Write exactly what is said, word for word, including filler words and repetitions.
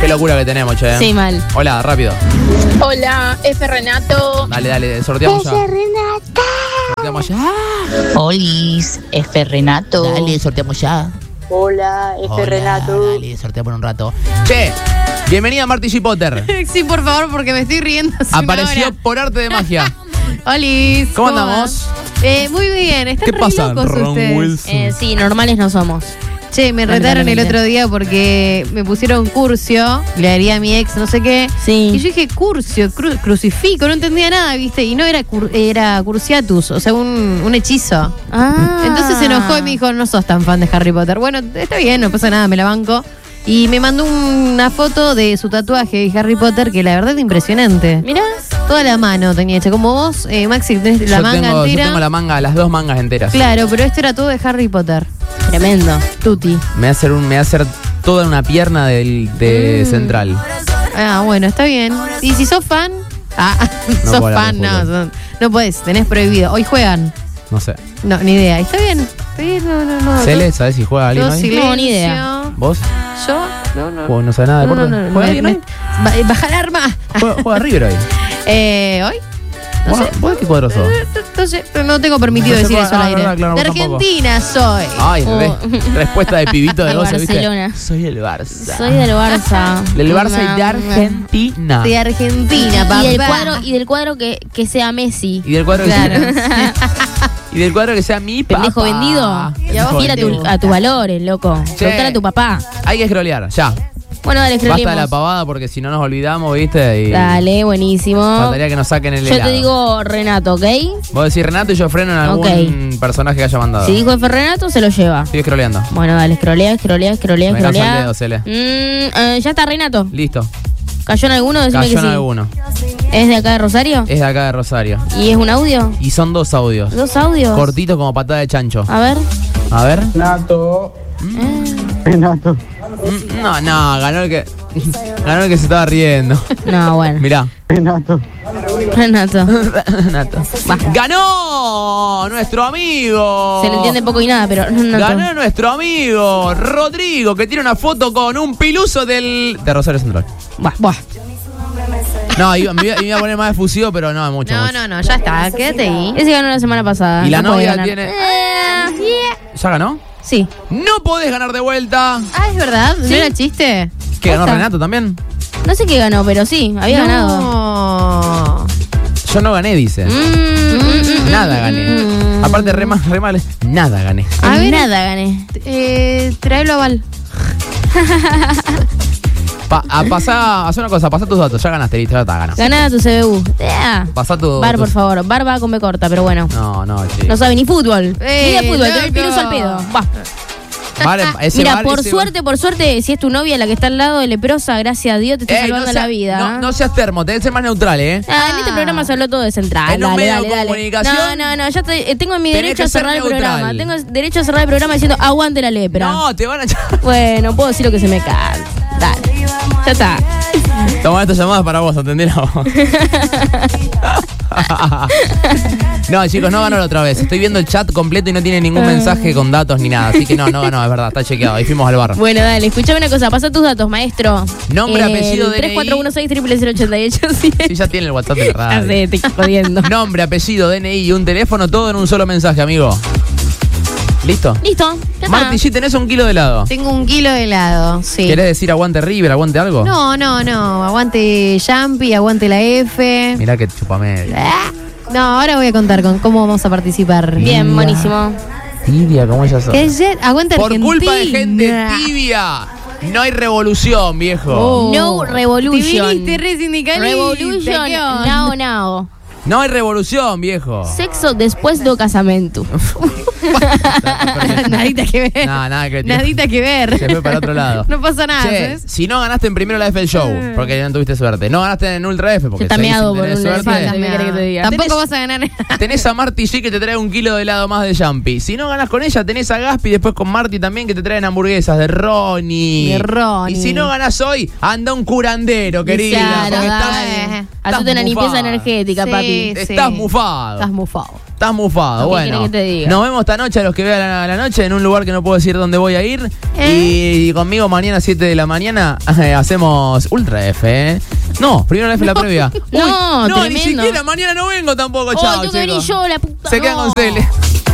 Qué locura que tenemos, che. Sí, mal. Hola, rápido. Hola, F. Renato. Dale, dale, sorteamos ya. F. Renato. Sorteamos ya. Olis, F. Renato. Dale, sorteamos ya. Hola, F. Hola, Renato. Dale, sorteamos por un rato. Che, bienvenida Marty G. Potter. Sí, por favor, porque me estoy riendo. hace una Apareció hora. por arte de magia. Olis. ¿Cómo andamos? Eh, muy bien, están ¿Qué re pasa, locos Ron ustedes. Wilson? Eh, Eh, sí, normales no somos. che, me Dame, retaron dame, el dame. otro día porque me pusieron curcio, le haría a mi ex, no sé qué. Sí. Y yo dije curcio, cru- crucifico, no entendía nada, ¿viste? Y no era cur- era cruciatus, o sea, un, un hechizo. Ah. Entonces se enojó y me dijo, no sos tan fan de Harry Potter. Bueno, está bien, no pasa nada, me la banco. Y me mandó una foto de su tatuaje de Harry Potter que la verdad es impresionante. Mirá. Toda la mano tenía hecha. Como vos, eh, Maxi, tenés la yo, manga tengo, yo entera. tengo la manga, las dos mangas enteras. Claro, pero esto era todo de Harry Potter. Tremendo. Tuti. Me va a hacer, un, me va a hacer toda una pierna del, de Mm. central. Ah, bueno, está bien. Y si sos fan. Ah, No sos puedo hablar fan, de no. fútbol. son- No podés, tenés prohibido. Hoy juegan. No sé. No, ni idea. Está bien. Está bien, no, no, no. Cele, ¿sabes si juega alguien Todo hoy? silencio. No, ni idea. ¿Vos? ¿Yo? No, no. ¿Vos no sabés nada de No, no, deporte? no, ¿Juega me- alguien me- hoy? ba- Baja el arma. Juega, juega River hoy. Eh, ¿Hoy? No ¿Vos, sé. ¿Vos de qué cuadro sos? No sé, pero no tengo permitido No sé decir cuál- eso al ah, aire. verdad, claro, de vos tampoco. Argentina soy. Ay, Oh. re- respuesta de pibito de De doce, ¿viste? Barcelona. Soy el Barça. Soy del Barça. Del Barça y de Mamá. Argentina. De Argentina, papá. Y del cuadro, y del cuadro que, que sea Messi. Y del cuadro que Claro. sea, y del cuadro que sea mi papá. Pendejo vendido. Pendejo Ir a, vendido. tu, a tus valores, loco. Preguntale a tu papá. Hay que scrollear, ya. Bueno, dale, Basta de la escribimos. pavada porque si no nos olvidamos, ¿viste? Y Dale, buenísimo. faltaría que nos saquen el Yo helado. te digo Renato, ¿ok? Vos decís Renato y yo freno en algún Ok. personaje que haya mandado. Si dijo F. Renato, se lo lleva. Sigue scrolleando. Bueno, dale, scrollea, scrollea, scrollea, Me canso el scrollea. dedo, Cele. Mm, eh, ya está Renato. Listo. ¿Cayó en alguno? Decime Cayó que en sí. alguno. ¿Es de acá de Rosario? Es de acá de Rosario. ¿Y es un audio? Y son dos audios. ¿Dos audios? Cortitos como patada de chancho. A ver. A ver. Renato. Eh, Renato. Mm, No, no, ganó el que. Ganó el que se estaba riendo. No, bueno. Mirá. Renato. Renato. Renato. ¡Ganó! ¡Nuestro amigo! Se le entiende poco y nada, pero Renato. Ganó nuestro amigo Rodrigo, que tiene una foto con un piluso del. de Rosario Central. Buah, buah. No, iba, me iba, me iba a poner más efusivo, pero no, mucho. No, mucho. no, no, ya está, quédate ahí. Ese ganó la semana pasada. Y la no puede novia ganar. tiene- Eh, yeah. ¿Ya ganó? Sí. No podés ganar de vuelta. Ah, es verdad, ¿no Sí. era chiste? ¿Que ganó está. Renato también? No sé qué ganó, pero sí, había no. ganado. Yo no gané, dice. Mm, mm, mm, Nada mm, gané. mm. Aparte, re mal, re mal. Nada gané. A ver. Nada gané. Eh, tráelo a Val. Pa, a pasá, haz una cosa, pasá tus datos. Ya ganaste, listo, ya está, ganas. Ganá tu C B U. Yeah. Pasá tu. Bar, por tus- favor. Bar va con B corta, pero bueno. No, no, chico. No sabe ni fútbol. Eh, ni de fútbol, loco. te el piruso al pedo. Va. Vale, ese Mira, bar, por ese suerte, por suerte, si es tu novia la que está al lado de leprosa, gracias a Dios te está Ey, salvando no sea- la vida. No, no seas termo, tenés que ser más neutral, ¿eh? Ah, en este programa se habló todo de central. En un dale, medio dale, de dale. comunicación, No, no, no, ya te- eh, tengo mi tenés derecho que a ser cerrar el neutral. programa. Tengo derecho a cerrar el programa diciendo aguante la lepra. No, te van a echar. Bueno, puedo decir lo que se me canta. Dale. Ya está. Toma esta llamada para vos, ¿entendés? No, chicos, no ganó la otra vez. Estoy viendo el chat completo y no tiene ningún mensaje con datos ni nada. Así que no, no ganó, es verdad, está chequeado. Ahí fuimos al bar. Bueno, dale, escuchame una cosa. Pasa tus datos, maestro. Nombre, apellido, D N I. tres cuatro uno seis, cero cero ocho ocho. Sí, Sí, ya tiene el WhatsApp de ya verdad. sé, te estoy jodiendo. Nombre, apellido, D N I y un teléfono, todo en un solo mensaje, amigo. ¿Listo? Listo, ya Marti, está. G, tenés un kilo de helado. Tengo un kilo de helado, sí. ¿Querés decir aguante River, aguante algo? No, no, no. Aguante Jumpy, aguante la F. Mirá que chupame. Ah. No, ahora voy a contar con cómo vamos a participar. Bien, buenísimo. Tibia, ¿cómo ella sos? Que ayer- aguante Por Argentina. culpa de gente tibia. No hay revolución, viejo. Oh. No revolution. Te viniste re sindicalista, Revolution, ¿qué onda? now, now. No hay revolución, viejo. Sexo después do casamento. Nadita que ver. No, nada que ver. Nadita que ver. Se fue para otro lado. No pasa nada, Che, ¿sabes? si no ganaste en primero la F del show, porque no tuviste suerte. No ganaste en Ultra F, porque Está seguís meado sin por tener Ultra F. suerte. ¿Qué querés que te diga? Tampoco Tenés- vas a ganar. Tenés a Marty G que te trae un kilo de helado más de Jumpy. Si no ganas con ella, tenés a Gaspi después con Marty también que te traen hamburguesas de Ronnie. De Ronnie. Y si no ganas hoy, anda un curandero, querida. Claro, porque dale. estás, Hacete una estás limpieza mufada. energética, Sí, papi. sí. Estás mufado. Estás mufado. Estás mufado. ¿Qué Bueno, querés que te diga? nos vemos esta noche a los que vean a la, la noche en un lugar que no puedo decir dónde voy a ir. ¿Eh? Y conmigo mañana a siete de la mañana eh, hacemos Ultra F, ¿eh? No, primero la F la previa. No, no, ni tremendo. siquiera, mañana no vengo tampoco, Oh, chao, tengo que venir chicos. yo, la puta. Se quedan no. con Cele.